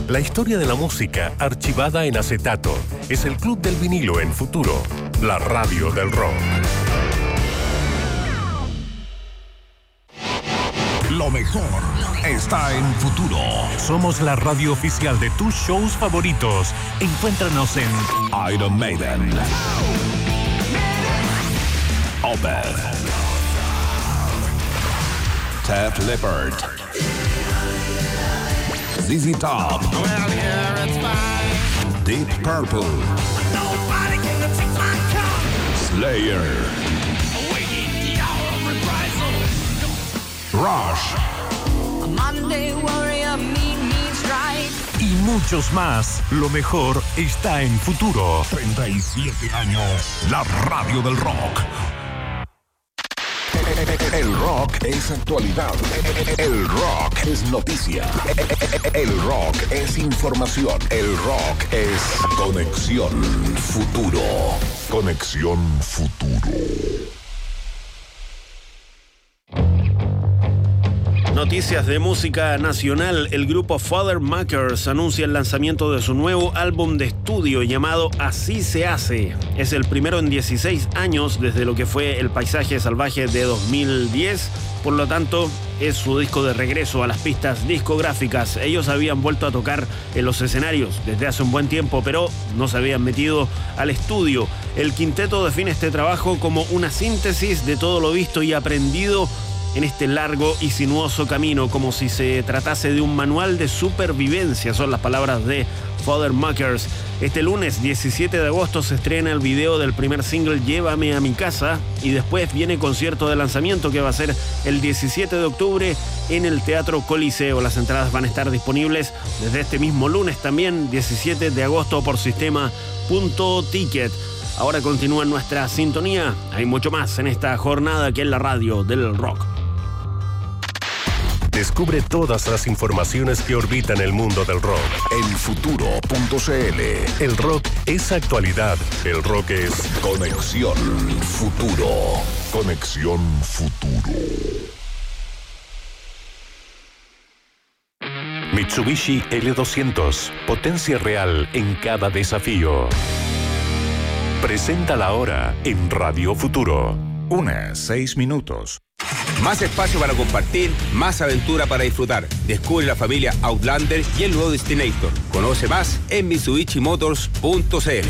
La historia de la música archivada en acetato. Es el Club del Vinilo en Futuro. La radio del rock. Lo mejor está en Futuro. Somos la radio oficial de tus shows favoritos. Encuéntranos en Iron Maiden, Opeth, Def Leppard, ZZ Top, Deep Purple, Slayer, Rush y muchos más. Lo mejor está en Futuro. 37 años, la radio del rock. El rock es actualidad. El rock es noticia. El rock es información. El rock es Conexión Futuro. Conexión Futuro. Noticias de música nacional. El grupo Fathermakers anuncia el lanzamiento de su nuevo álbum de estudio llamado Así se hace. Es el primero en 16 años desde lo que fue El Paisaje Salvaje de 2010. Por lo tanto, es su disco de regreso a las pistas discográficas. Ellos habían vuelto a tocar en los escenarios desde hace un buen tiempo, pero no se habían metido al estudio. El quinteto define este trabajo como una síntesis de todo lo visto y aprendido en este largo y sinuoso camino, como si se tratase de un manual de supervivencia. Son las palabras de Fathermakers. Este lunes 17 de agosto se estrena el video del primer single Llévame a mi casa, y después viene concierto de lanzamiento que va a ser el 17 de octubre en el Teatro Coliseo. Las entradas van a estar disponibles desde este mismo lunes también, 17 de agosto, por sistema.ticket. Ahora continúa nuestra sintonía. Hay mucho más en esta jornada que es la radio del rock. Descubre todas las informaciones que orbitan el mundo del rock en Futuro.cl. El rock es actualidad. El rock es Conexión Futuro. Conexión Futuro. Mitsubishi L200. Potencia real en cada desafío. Presenta la hora en Radio Futuro. 1:06. Más espacio para compartir, más aventura para disfrutar. Descubre la familia Outlander y el nuevo Destinator. Conoce más en MitsubishiMotors.cl.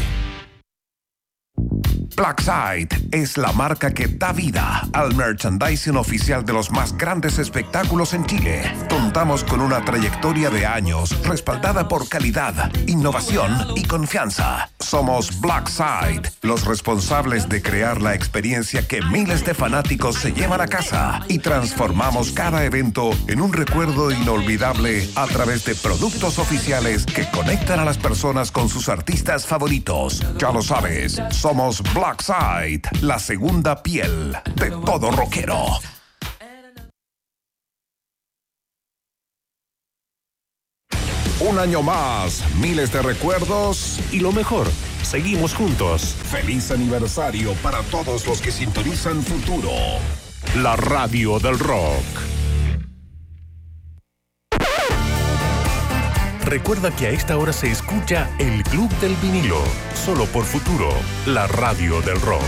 Blackside es la marca que da vida al merchandising oficial de los más grandes espectáculos en Chile. Contamos con una trayectoria de años respaldada por calidad, innovación y confianza. Somos Blackside, los responsables de crear la experiencia que miles de fanáticos se llevan a casa, y transformamos cada evento en un recuerdo inolvidable a través de productos oficiales que conectan a las personas con sus artistas favoritos. Ya lo sabes, somos Blackside, la segunda piel de todo rockero. Un año más, miles de recuerdos y lo mejor, seguimos juntos. Feliz aniversario para todos los que sintonizan Futuro. La radio del rock. Recuerda que a esta hora se escucha el Club del Vinilo, solo por Futuro, la radio del rock.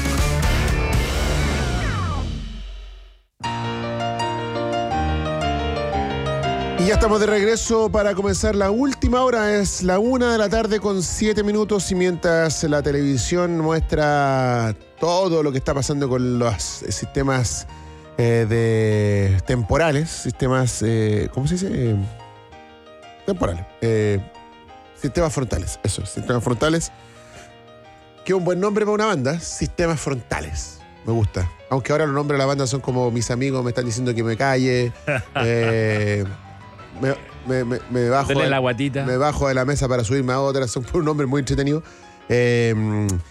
Y ya estamos de regreso para comenzar la última hora. Es la 1:07 p.m. y mientras la televisión muestra todo lo que está pasando con los sistemas de temporales, sistemas, ¿cómo se dice? Temporales. Sistemas frontales. Eso, sistemas frontales. Qué un buen nombre para una banda. Sistemas frontales. Me gusta. Aunque ahora los nombres de la banda son como mis amigos me están diciendo que me calle. Me bajo. La guatita. Me bajo de la mesa para subirme a otra. Son un nombre muy entretenido.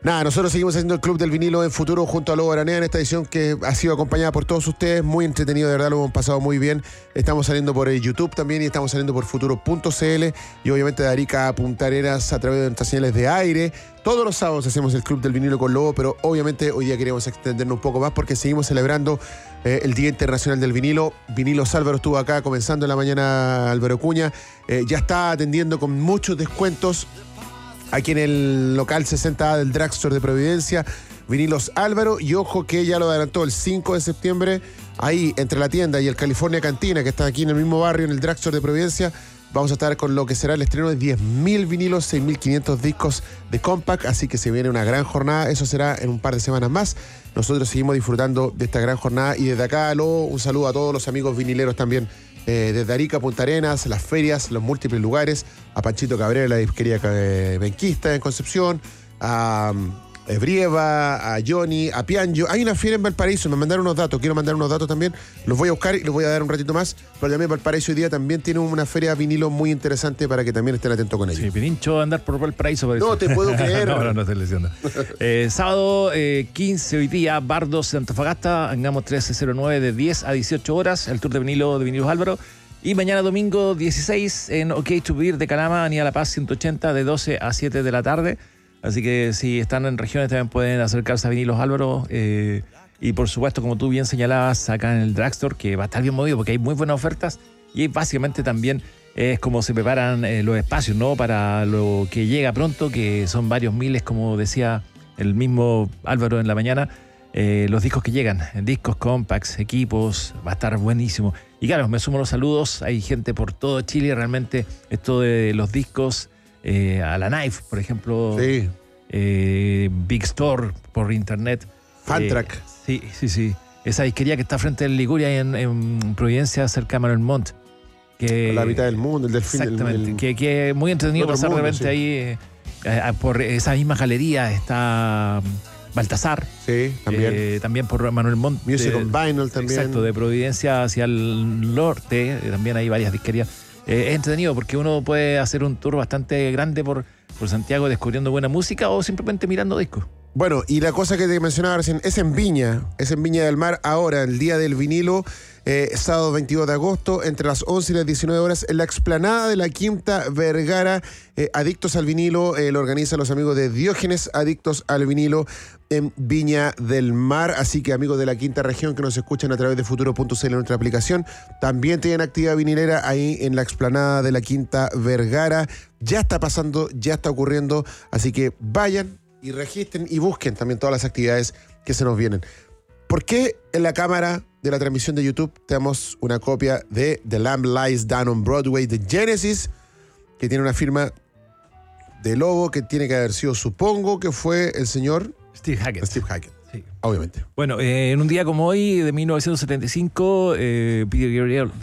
Nada, nosotros seguimos haciendo el Club del Vinilo en Futuro junto a Lobo Aranea en esta edición que ha sido acompañada por todos ustedes. Muy entretenido, de verdad, lo hemos pasado muy bien. Estamos saliendo por YouTube también y estamos saliendo por futuro.cl y obviamente de Arica a Punta Arenas a través de nuestras señales de aire. Todos los sábados hacemos el Club del Vinilo con Lobo, pero obviamente hoy día queremos extendernos un poco más porque seguimos celebrando el Día Internacional del Vinilo. Vinilos Álvaro estuvo acá comenzando en la mañana, Álvaro Cuña. Ya está atendiendo con muchos descuentos aquí en el local 60A del Drugstore de Providencia, Vinilos Álvaro, y ojo que ya lo adelantó el 5 de septiembre, ahí entre la tienda y el California Cantina, que está aquí en el mismo barrio, en el Drugstore de Providencia, vamos a estar con lo que será el estreno de 10.000 vinilos, 6.500 discos de compact, así que se viene una gran jornada, eso será en un par de semanas más. Nosotros seguimos disfrutando de esta gran jornada y desde acá, un saludo a todos los amigos vinileros también, desde Arica, Punta Arenas, las ferias, los múltiples lugares, a Panchito Cabrera, la disquería Benquista en Concepción, a Brieva, a Johnny, a Pianjo. Hay una feria en Valparaíso, me mandaron unos datos, quiero mandar unos datos también, los voy a buscar y los voy a dar un ratito más, pero también Valparaíso hoy día también tiene una feria vinilo muy interesante para que también estén atentos con ella. Sí, Pirincho va a andar por Valparaíso. Parece. No te puedo creer. no estoy leyendo. Sábado 15 hoy día, Bardos de Antofagasta, Angamos 1309 de 10 a 18 horas, el tour de Vinilos Álvaro. Y mañana domingo 16 en OK to Beer de Calama, Avenida La Paz 180 de 12 a 7 de la tarde. Así que si están en regiones también pueden acercarse a Vinilos Álvaro. Y por supuesto, como tú bien señalabas, acá en el Drugstore, que va a estar bien movido porque hay muy buenas ofertas. Y básicamente también es como se preparan los espacios, ¿no? Para lo que llega pronto, que son varios miles, como decía el mismo Álvaro en la mañana. Los discos que llegan, discos, compacts, equipos, va a estar buenísimo. Y claro, me sumo los saludos, hay gente por todo Chile, realmente esto de los discos, a la Knife, por ejemplo, Sí. Big Store por internet. Fantrack. Sí. Esa disquería que está frente al Liguria en Providencia, cerca de Manuel Montt. Que, La mitad del mundo, el delfín. Exactamente, que es muy entretenido otro pasar mundo, de repente sí. ahí por esa misma galería está Baltasar. Sí, también. También por Manuel Montt. Music on Vinyl también. Exacto, de Providencia hacia el norte, también hay varias disquerías. Es entretenido porque uno puede hacer un tour bastante grande por Santiago descubriendo buena música o simplemente mirando discos. Bueno, y la cosa que te mencionaba recién, es en Viña del Mar ahora, el Día del Vinilo, sábado 22 de agosto, entre las 11 y las 19 horas, en la explanada de la Quinta Vergara, Adictos al Vinilo, lo organizan los amigos de Diógenes Adictos al Vinilo en Viña del Mar, así que amigos de la Quinta Región que nos escuchan a través de futuro.cl en nuestra aplicación, también tienen actividad vinilera ahí en la explanada de la Quinta Vergara, ya está pasando, ya está ocurriendo, así que vayan y registren y busquen también todas las actividades que se nos vienen. ¿Por qué en la cámara de la transmisión de YouTube tenemos una copia de The Lamb Lies Down on Broadway de Genesis, que tiene una firma de logo que tiene que haber sido, supongo que fue el señor Steve Hackett. Sí, obviamente. Bueno, en un día como hoy, de 1975, Peter Gabriel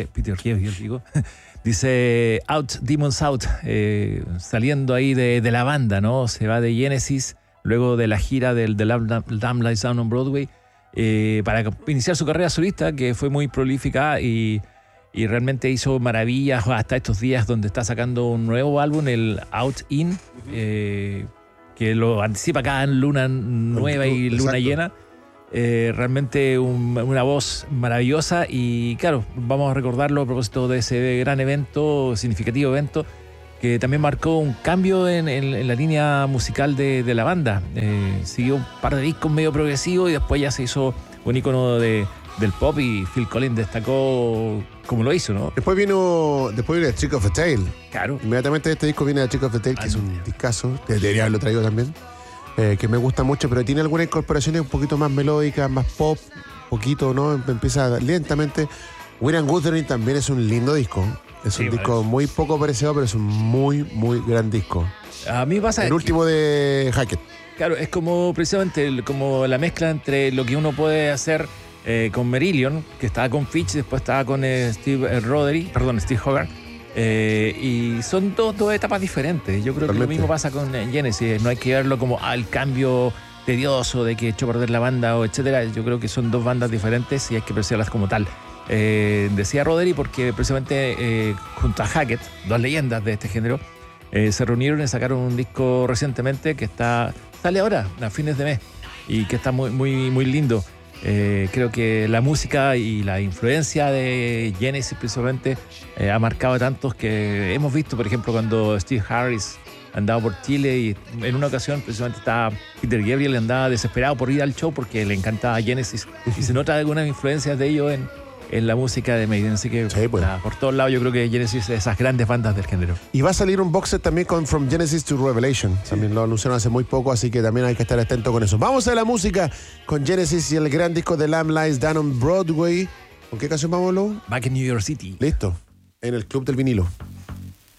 dice Out, Demons Out, saliendo ahí de la banda, ¿no? Se va de Genesis, luego de la gira del The Lamb Lies Down on Broadway, para iniciar su carrera solista, que fue muy prolífica y realmente hizo maravillas hasta estos días, donde está sacando un nuevo álbum, el Out In, que lo anticipa cada luna nueva y luna llena. Realmente una voz maravillosa y claro, vamos a recordarlo a propósito de ese gran evento, significativo evento, que también marcó un cambio en la línea musical de la banda. Siguió un par de discos medio progresivos y después ya se hizo un ícono del pop y Phil Collins destacó como lo hizo, ¿no? Después vino The Trick of a Tale. Claro. Inmediatamente de este disco viene The Trick of a Tale, que es un discazo, debería haberlo traído también. Que me gusta mucho, pero tiene algunas incorporaciones un poquito más melódicas, más pop, poquito, ¿no? Empieza lentamente. Weird and Wuthering también es un lindo disco. Es un disco muy poco apreciado, pero es un muy, muy gran disco. A mí pasa... El último de Hackett. Claro, es como precisamente como la mezcla entre lo que uno puede hacer con Marillion, que estaba con Fitch, después estaba con Steve Hogarth. Y son dos etapas diferentes. Yo creo que lo mismo pasa con Genesis. No hay que verlo como el cambio tedioso de que echó a perder la banda o etcétera. Yo creo que son dos bandas diferentes y hay que apreciarlas como tal. Decía Roderick porque precisamente junto a Hackett, dos leyendas de este género, se reunieron y sacaron un disco recientemente que está sale ahora, a fines de mes, y que está muy, muy, muy lindo. Creo que la música y la influencia de Genesis principalmente ha marcado a tantos que hemos visto, por ejemplo, cuando Steve Harris andaba por Chile y en una ocasión precisamente estaba Peter Gabriel, andaba desesperado por ir al show porque le encantaba Genesis y se nota algunas influencias de ellos en la música de Maiden, así que sí, pues. Por todos lados yo creo que Genesis es de esas grandes bandas del género. Y va a salir un box set también con From Genesis to Revelation, también lo anunciaron hace muy poco, así que también hay que estar atento con eso. Vamos a la música con Genesis y el gran disco de Lamb Lies Down on Broadway. ¿Con qué canción vamos, Lobo? Back in New York City. Listo, en el Club del Vinilo.